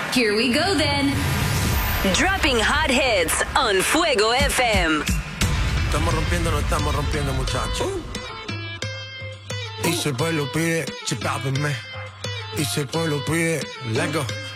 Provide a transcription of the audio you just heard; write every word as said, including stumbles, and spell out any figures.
Here we go then. Dropping hot hits on Fuego F M. Estamos rompiendo, no estamos rompiendo, muchachos. Y si el pueblo pide, chipápenme. Y si el pueblo pide, let go.